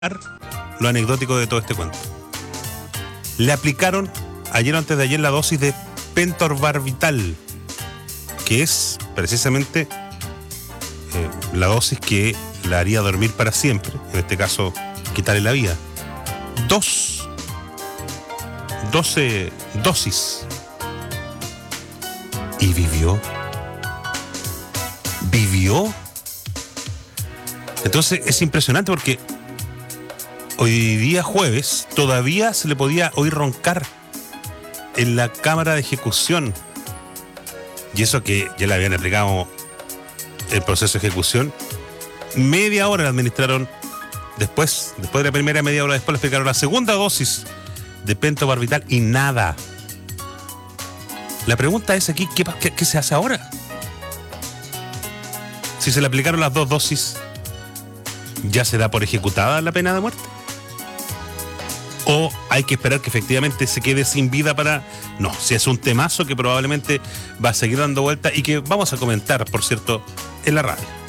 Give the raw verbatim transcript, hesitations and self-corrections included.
lo anecdótico de todo este cuento. Le aplicaron ayer o antes de ayer la dosis de pentobarbital, que es precisamente eh, la dosis que la haría dormir para siempre, en este caso quitarle la vida. Dos, doce dosis. Y vivió. Vivió. Entonces es impresionante porque hoy día jueves todavía se le podía oír roncar en la cámara de ejecución. Y eso que ya le habían aplicado el proceso de ejecución. Media hora le administraron después, después de la primera media hora después le aplicaron la segunda dosis de pentobarbital y nada. La pregunta es aquí, ¿qué, qué, qué se hace ahora? Si se le aplicaron las dos dosis, ¿ya se da por ejecutada la pena de muerte? ¿O hay que esperar que efectivamente se quede sin vida para...? No, si es un temazo que probablemente va a seguir dando vuelta y que vamos a comentar, por cierto, en la radio.